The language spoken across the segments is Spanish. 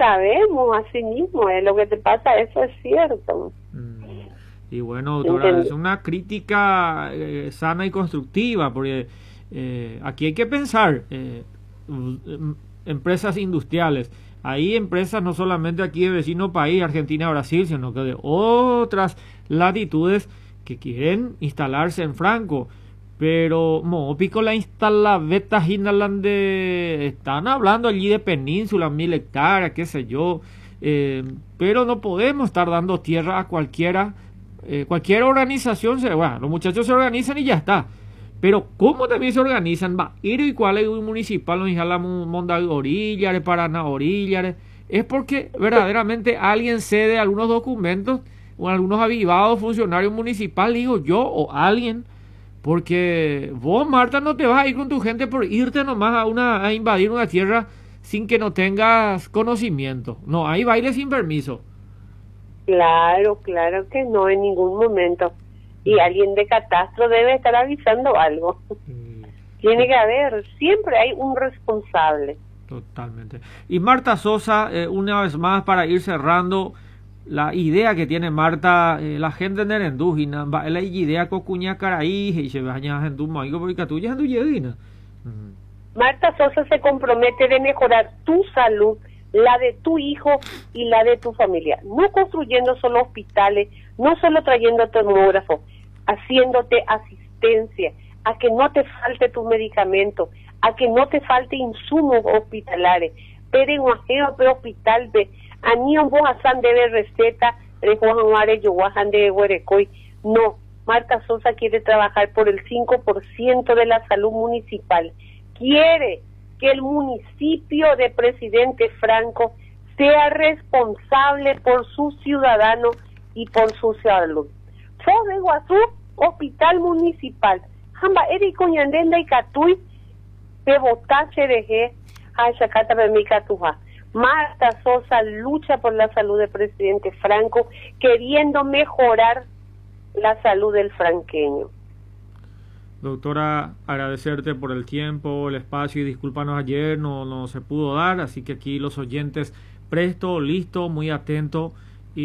sabemos, así mismo, lo que te pasa, eso es cierto. Y bueno, doctora, es una crítica sana y constructiva, porque aquí hay que pensar, empresas industriales, hay empresas no solamente aquí de vecino país, Argentina, Brasil, sino que de otras latitudes que quieren instalarse en Franco, pero Mopico la instala Beta Hinalande, están hablando allí de península, 1000 hectáreas, qué sé yo, pero no podemos estar dando tierra a cualquiera. Cualquier organización, bueno, los muchachos se organizan y ya está. Pero ¿cómo también se organizan? Va, ir y cuál es un municipal, nos hablamos Mondag Oríllares, Paraná Oríllares. Es porque verdaderamente alguien cede algunos documentos o algunos avivados funcionarios municipales, digo yo, o alguien. Porque vos, Marta, no te vas a ir con tu gente por irte nomás a invadir una tierra sin que no tengas conocimiento. No, hay baile sin permiso. Claro, claro que no, en ningún momento. Y alguien de catastro debe estar avisando algo. Tiene que haber, siempre hay un responsable. Totalmente. Y Marta Sosa, una vez más, para ir cerrando, la idea que tiene Marta, la gente de Nerendúgina, la idea que cuña caraí, y se baña en tu maigo, porque tú ya en tu yedina. Marta Sosa se compromete de mejorar tu salud, la de tu hijo y la de tu familia, no construyendo solo hospitales, no solo trayendo tomógrafo, haciéndote asistencia, a que no te falte tu medicamento, a que no te falte insumos hospitalares, pero en guajeo de hospital de anían vos asan de receta, de Huerecoy. No, Marta Sosa quiere trabajar por el 5% de la salud municipal, quiere que el municipio de Presidente Franco sea responsable por sus ciudadanos y por su salud. Fos de Guazú, hospital municipal. Jamba, Eri Coñandenda y Catuy, de Botache de G, a Chacata Catuja. Marta Sosa lucha por la salud del Presidente Franco, queriendo mejorar la salud del franqueño. Doctora, agradecerte por el tiempo, el espacio y discúlpanos ayer no se pudo dar, así que aquí los oyentes presto, listo, muy atento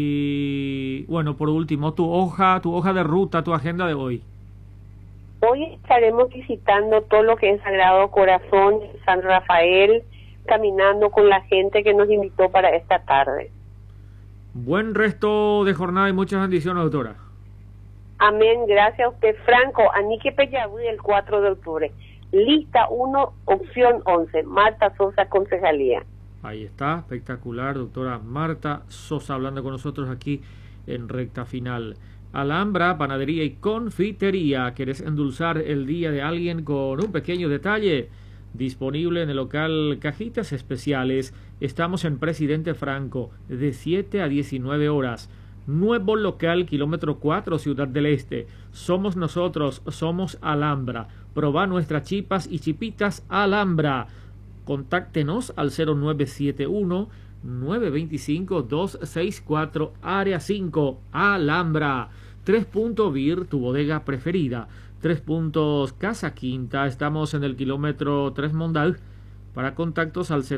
y bueno, por último, tu hoja de ruta, tu agenda de hoy. Hoy estaremos visitando todo lo que es Sagrado Corazón, San Rafael, caminando con la gente que nos invitó para esta tarde. Buen resto de jornada y muchas bendiciones, doctora. Amén, gracias a usted, Franco. Anique Pellaví el 4 de octubre. Lista 1, opción 11. Marta Sosa, concejalía. Ahí está, espectacular, doctora Marta Sosa hablando con nosotros aquí en Recta Final. Alhambra, panadería y confitería. ¿Quieres endulzar el día de alguien con un pequeño detalle? Disponible en el local Cajitas Especiales. Estamos en Presidente Franco, de 7 a 19 horas. Nuevo local, kilómetro 4, Ciudad del Este. Somos nosotros, somos Alhambra. Probá nuestras chipas y chipitas Alhambra. Contáctenos al 0971-925-264, área 5, Alhambra. 3 Puntos Beer, tu bodega preferida. 3 Puntos Casa Quinta, estamos en el kilómetro 3 Mondal. Para contactos al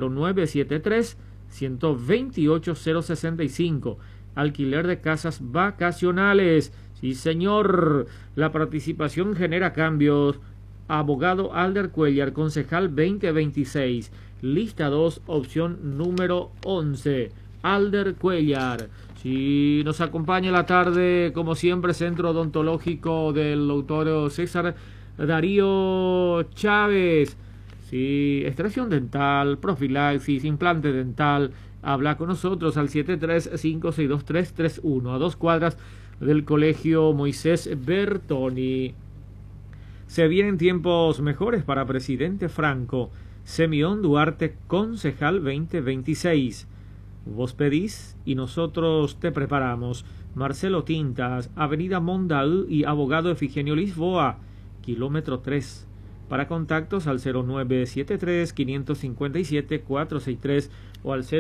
0973-128-065. Alquiler de casas vacacionales. Sí, señor. La participación genera cambios. Abogado Alder Cuellar, concejal 2026. Lista 2, opción número 11. Alder Cuellar. Si nos acompaña la tarde, como siempre, Centro Odontológico del doctor César Darío Chávez. Sí, extracción dental, profilaxis, implante dental. Habla con nosotros al 735623331, a 2 cuadras del Colegio Moisés Bertoni. Se vienen tiempos mejores para Presidente Franco. Semión Duarte, concejal 2026. Vos pedís y nosotros te preparamos. Marcelo Tintas, Avenida Mondaú y Abogado Efigenio Lisboa, kilómetro 3. Para contactos al 0973-557-463 o al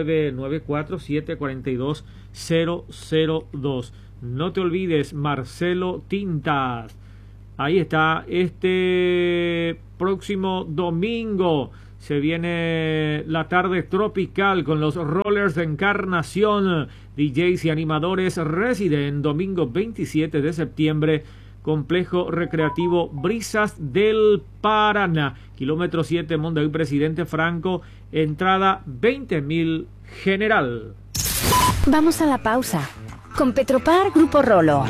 0994-742-002. No te olvides, Marcelo Tintas. Ahí está, este próximo domingo Se viene la tarde tropical con los Rollers de Encarnación. DJs y animadores residen domingo 27 de septiembre. Complejo Recreativo Brisas del Paraná. Kilómetro 7, Monday, Presidente Franco. Entrada 20.000 general. Vamos a la pausa. Con Petropar Grupo Rolo.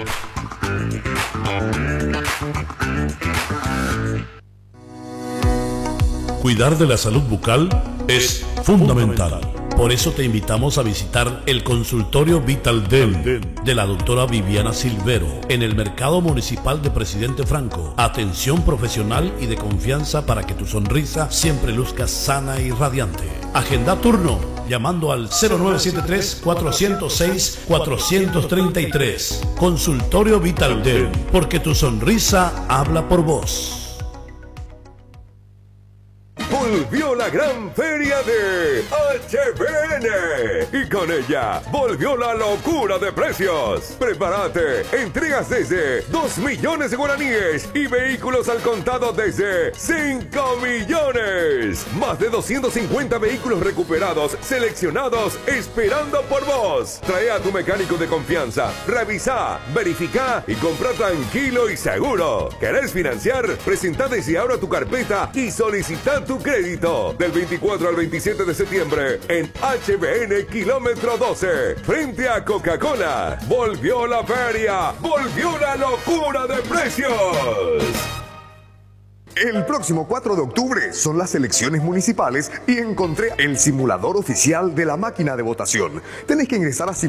Cuidar de la salud bucal es fundamental. Por eso te invitamos a visitar el consultorio Vital Dent de la doctora Viviana Silvero en el Mercado Municipal de Presidente Franco. Atención profesional y de confianza para que tu sonrisa siempre luzca sana y radiante. Agenda turno llamando al 0973-406-433. Consultorio Vital Dent, porque tu sonrisa habla por vos. Volvió la gran feria de HBN y con ella volvió la locura de precios. Prepárate, entregas desde 2 millones de guaraníes y vehículos al contado desde 5 millones. Más de 250 vehículos recuperados, seleccionados, esperando por vos. Trae a tu mecánico de confianza, revisa, verifica y compra tranquilo y seguro. ¿Querés financiar? Presenta desde ahora tu carpeta y solicita tu crédito. Del 24 al 27 de septiembre en HBN Kilómetro 12, frente a Coca-Cola. Volvió la feria, volvió la locura de precios. El próximo 4 de octubre son las elecciones municipales y encontré el simulador oficial de la máquina de votación. Tenés que ingresar a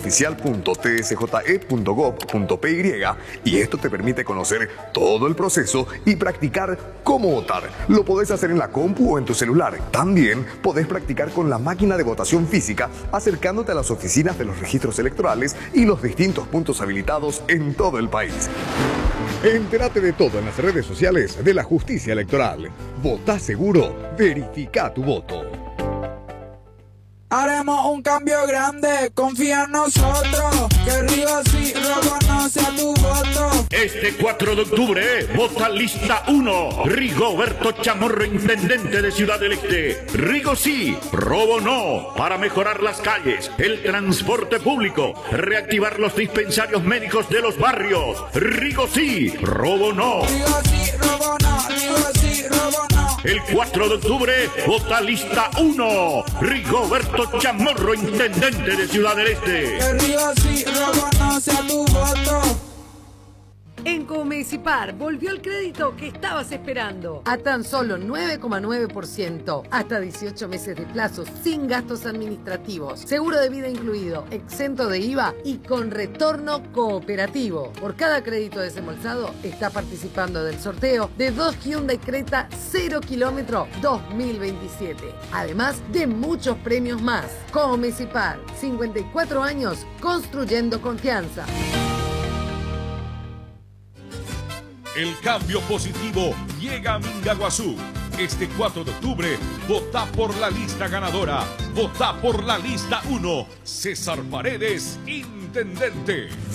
simuladoroficial.tsje.gov.py y esto te permite conocer todo el proceso y practicar cómo votar. Lo podés hacer en la compu o en tu celular. También podés practicar con la máquina de votación física acercándote a las oficinas de los registros electorales y los distintos puntos habilitados en todo el país. Entérate de todo en las redes sociales de la Justicia Electoral. Votá seguro, verifica tu voto. Haremos un cambio grande, confía en nosotros, que Rigosí reconoce a tu voto. Este 4 de octubre, vota lista 1, Rigoberto Chamorro, intendente de Ciudad del Este. Rigosí, robo no, para mejorar las calles, el transporte público, reactivar los dispensarios médicos de los barrios. Rigosí, robo no. Rigosí, robo no, Rigosí, robo no. El 4 de octubre, vota lista 1, Rigoberto Chamorro, intendente de Ciudad del Este. Que Rigosí reconoce a tu voto. En Comecipar volvió el crédito que estabas esperando. A tan solo 9,9%. Hasta 18 meses de plazo, sin gastos administrativos. Seguro de vida incluido, exento de IVA y con retorno cooperativo. Por cada crédito desembolsado, está participando del sorteo de 2 Hyundai Creta 0 kilómetro 2027. Además de muchos premios más. Comecipar, 54 años construyendo confianza. El cambio positivo llega a Mingaguazú. Este 4 de octubre, vota por la lista ganadora. Vota por la lista 1. César Paredes, intendente.